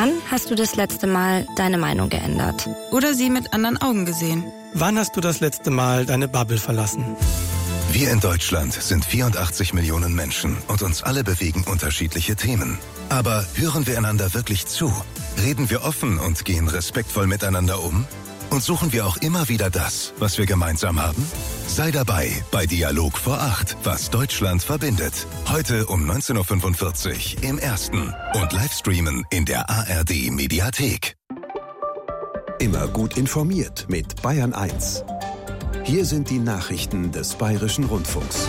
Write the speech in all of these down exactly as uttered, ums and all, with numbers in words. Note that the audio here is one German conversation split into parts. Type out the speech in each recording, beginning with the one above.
Wann hast du das letzte Mal deine Meinung geändert? Oder sie mit anderen Augen gesehen? Wann hast du das letzte Mal deine Bubble verlassen? Wir in Deutschland sind vierundachtzig Millionen Menschen und uns alle bewegen unterschiedliche Themen. Aber hören wir einander wirklich zu? Reden wir offen und gehen respektvoll miteinander um? Und suchen wir auch immer wieder das, was wir gemeinsam haben? Sei dabei bei Dialog vor acht, was Deutschland verbindet. Heute um neunzehn Uhr fünfundvierzig im Ersten und Livestreamen in der A R D Mediathek. Immer gut informiert mit Bayern eins. Hier sind die Nachrichten des Bayerischen Rundfunks.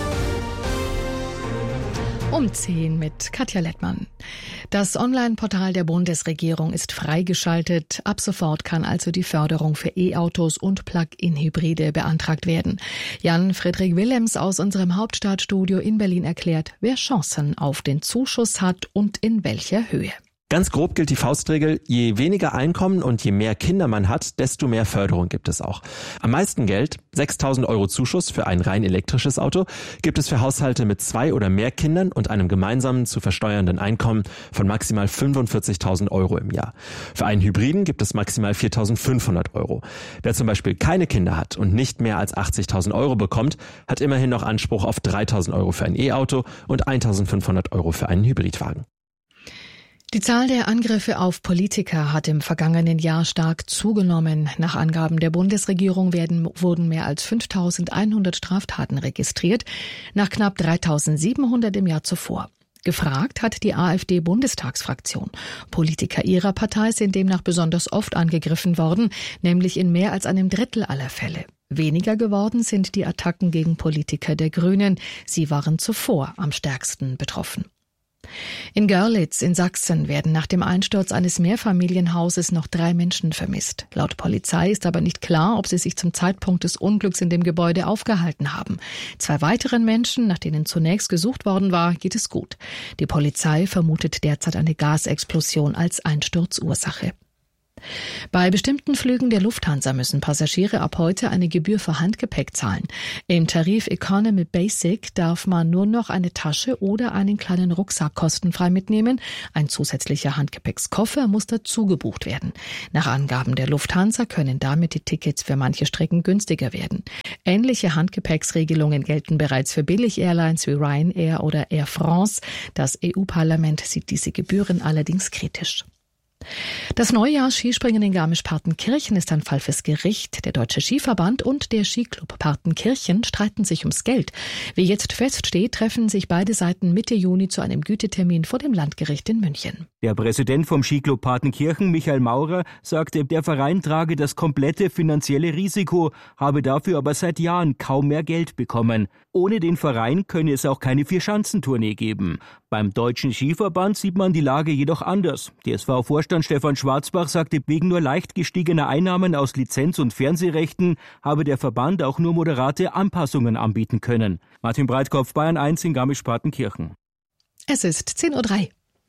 Um zehn mit Katja Lettmann. Das Online-Portal der Bundesregierung ist freigeschaltet. Ab sofort kann also die Förderung für E-Autos und Plug-in-Hybride beantragt werden. Jan-Friedrich Willems aus unserem Hauptstadtstudio in Berlin erklärt, wer Chancen auf den Zuschuss hat und in welcher Höhe. Ganz grob gilt die Faustregel, je weniger Einkommen und je mehr Kinder man hat, desto mehr Förderung gibt es auch. Am meisten Geld, sechstausend Euro Zuschuss für ein rein elektrisches Auto, gibt es für Haushalte mit zwei oder mehr Kindern und einem gemeinsamen zu versteuernden Einkommen von maximal fünfundvierzigtausend Euro im Jahr. Für einen Hybriden gibt es maximal viertausendfünfhundert Euro. Wer zum Beispiel keine Kinder hat und nicht mehr als achtzigtausend Euro bekommt, hat immerhin noch Anspruch auf dreitausend Euro für ein E-Auto und eintausendfünfhundert Euro für einen Hybridwagen. Die Zahl der Angriffe auf Politiker hat im vergangenen Jahr stark zugenommen. Nach Angaben der Bundesregierung werden, wurden mehr als fünftausendeinhundert Straftaten registriert, nach knapp dreitausendsiebenhundert im Jahr zuvor. Gefragt hat die AfD-Bundestagsfraktion. Politiker ihrer Partei sind demnach besonders oft angegriffen worden, nämlich in mehr als einem Drittel aller Fälle. Weniger geworden sind die Attacken gegen Politiker der Grünen. Sie waren zuvor am stärksten betroffen. In Görlitz in Sachsen werden nach dem Einsturz eines Mehrfamilienhauses noch drei Menschen vermisst. Laut Polizei ist aber nicht klar, ob sie sich zum Zeitpunkt des Unglücks in dem Gebäude aufgehalten haben. Zwei weiteren Menschen, nach denen zunächst gesucht worden war, geht es gut. Die Polizei vermutet derzeit eine Gasexplosion als Einsturzursache. Bei bestimmten Flügen der Lufthansa müssen Passagiere ab heute eine Gebühr für Handgepäck zahlen. Im Tarif Economy Basic darf man nur noch eine Tasche oder einen kleinen Rucksack kostenfrei mitnehmen. Ein zusätzlicher Handgepäckskoffer muss dazu gebucht werden. Nach Angaben der Lufthansa können damit die Tickets für manche Strecken günstiger werden. Ähnliche Handgepäcksregelungen gelten bereits für Billig-Airlines wie Ryanair oder Air France. Das E U-Parlament sieht diese Gebühren allerdings kritisch. Das Neujahrs-Skispringen in Garmisch-Partenkirchen ist ein Fall fürs Gericht. Der Deutsche Skiverband und der Skiclub Partenkirchen streiten sich ums Geld. Wie jetzt feststeht, treffen sich beide Seiten Mitte Juni zu einem Gütetermin vor dem Landgericht in München. Der Präsident vom Skiclub Partenkirchen, Michael Maurer, sagte, der Verein trage das komplette finanzielle Risiko, habe dafür aber seit Jahren kaum mehr Geld bekommen. Ohne den Verein könne es auch keine Vierschanzentournee geben. Beim Deutschen Skiverband sieht man die Lage jedoch anders. Der S V-Vorstand Stefan Schwarzbach sagte, wegen nur leicht gestiegener Einnahmen aus Lizenz- und Fernsehrechten habe der Verband auch nur moderate Anpassungen anbieten können. Martin Breitkopf, Bayern eins in Garmisch-Partenkirchen. Es ist zehn Uhr drei.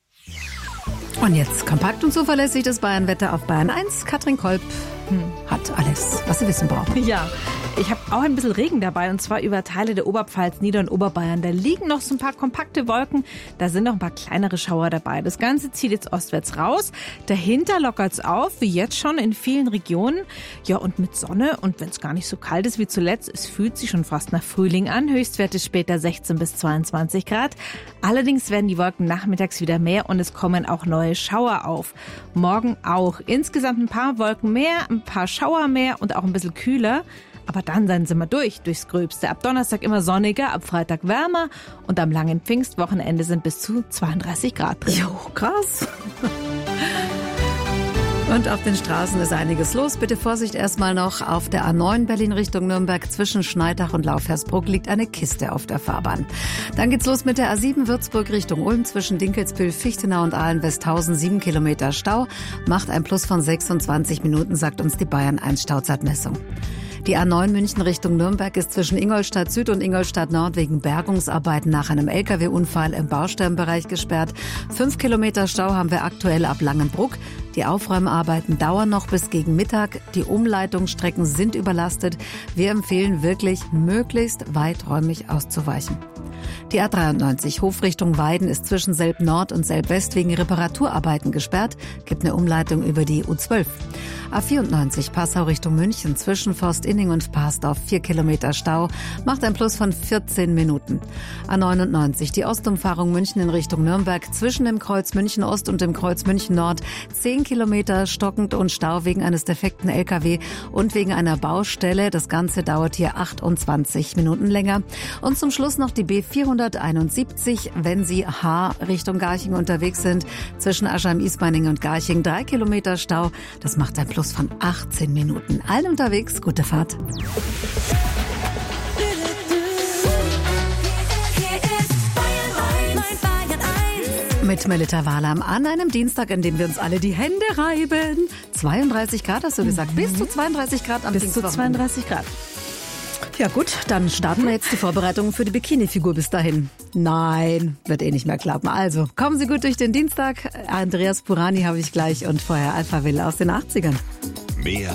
Und jetzt kompakt und zuverlässig das Bayern-Wetter auf Bayern eins. Katrin Kolb hm, hat alles, was Sie wissen brauchen. Ja, ich habe auch ein bisschen Regen dabei und zwar über Teile der Oberpfalz, Nieder- und Oberbayern. Da liegen noch so ein paar kompakte Wolken, da sind noch ein paar kleinere Schauer dabei. Das Ganze zieht jetzt ostwärts raus. Dahinter lockert's auf, wie jetzt schon in vielen Regionen. Ja, und mit Sonne und wenn es gar nicht so kalt ist wie zuletzt, es fühlt sich schon fast nach Frühling an. Höchstwerte später sechzehn bis zweiundzwanzig Grad. Allerdings werden die Wolken nachmittags wieder mehr und es kommen auch neue Schauer auf. Morgen auch. Insgesamt ein paar Wolken mehr, ein paar Schauer mehr und auch ein bisschen kühler. Aber dann sind wir durch, durchs Gröbste. Ab Donnerstag immer sonniger, ab Freitag wärmer und am langen Pfingstwochenende sind bis zu zweiunddreißig Grad drin. Jo, krass. Und auf den Straßen ist einiges los. Bitte Vorsicht erstmal noch. Auf der A neun Berlin Richtung Nürnberg zwischen Schneidach und Laufhersbruck liegt eine Kiste auf der Fahrbahn. Dann geht's los mit der A sieben Würzburg Richtung Ulm zwischen Dinkelsbühl, Fichtenau und Ahlen-Westhausen. Sieben Kilometer Stau. Macht ein Plus von sechsundzwanzig Minuten, sagt uns die Bayern eins Stauzeitmessung. Die A neun München Richtung Nürnberg ist zwischen Ingolstadt Süd und Ingolstadt Nord wegen Bergungsarbeiten nach einem L K W-Unfall im Baustellenbereich gesperrt. Fünf Kilometer Stau haben wir aktuell ab Langenbruck. Die Aufräumarbeiten dauern noch bis gegen Mittag. Die Umleitungsstrecken sind überlastet. Wir empfehlen wirklich, möglichst weiträumig auszuweichen. Die A dreiundneunzig Hof Richtung Weiden ist zwischen Selb Nord und Selb West wegen Reparaturarbeiten gesperrt. Gibt eine Umleitung über die U zwölf. A vierundneunzig Passau Richtung München zwischen Forstinning und Parsdorf vier Kilometer Stau, macht ein Plus von vierzehn Minuten. A neunundneunzig die Ostumfahrung München in Richtung Nürnberg zwischen dem Kreuz München Ost und dem Kreuz München Nord zehn Kilometer stockend und Stau wegen eines defekten L K W und wegen einer Baustelle. Das Ganze dauert hier achtundzwanzig Minuten länger. Und zum Schluss noch die B vierhunderteinundsiebzig, wenn Sie H Richtung Garching unterwegs sind, zwischen Aschheim-Ismaning und Garching drei Kilometer Stau. Das macht ein Plus von achtzehn Minuten. Allen unterwegs, gute Fahrt. Mit Melita Wahlam an einem Dienstag, an dem wir uns alle die Hände reiben. zweiunddreißig Grad hast du gesagt. Mhm. Bis zu zweiunddreißig Grad am Bis zu zweiunddreißig Grad. Ja gut, dann starten wir jetzt die Vorbereitungen für die Bikini-Figur bis dahin. Nein, wird eh nicht mehr klappen. Also, kommen Sie gut durch den Dienstag. Andreas Burani habe ich gleich und vorher Alphaville aus den achtzigern. Mehr